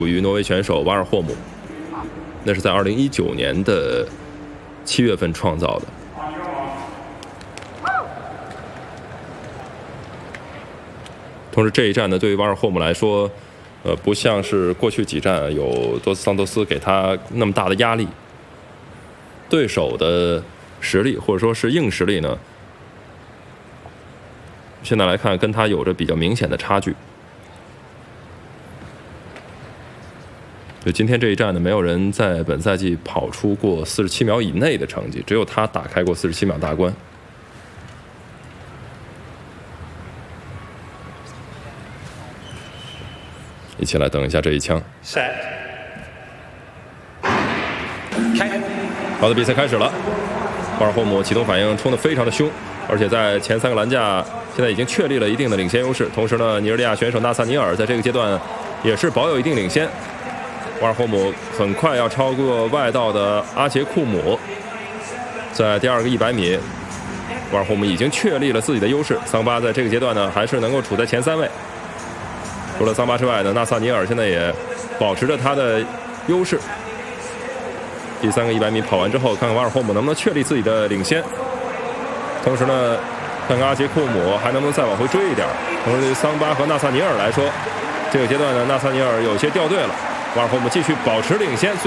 属于挪威选手瓦尔霍姆，那是在2019年的7月份创造的。同时，这一战呢，对于瓦尔霍姆来说，不像是过去几战有多斯桑托斯给他那么大的压力，对手的实力或者说是硬实力呢，现在来看跟他有着比较明显的差距。就今天这一战呢，没有人在本赛季跑出过47秒以内的成绩，只有他打开过47秒大关。一起来等一下这一枪。好的，比赛开始了。瓦尔霍姆启动反应冲得非常的凶，而且在前3个栏架现在已经确立了一定的领先优势。同时呢，尼日利亚选手纳萨尼尔在这个阶段也是保有一定领先。瓦尔霍姆很快要超过外道的阿杰库姆，在第2个100米，瓦尔霍姆已经确立了自己的优势。桑巴在这个阶段呢，还是能够处在前3位。除了桑巴之外呢，纳萨尼尔现在也保持着他的优势。第3个100米跑完之后，看看瓦尔霍姆能不能确立自己的领先。同时呢，看看阿杰库姆还能不能再往回追一点。同时对于桑巴和纳萨尼尔来说，这个阶段呢，纳萨尼尔有些掉队了。瓦尔霍姆继续保持领先。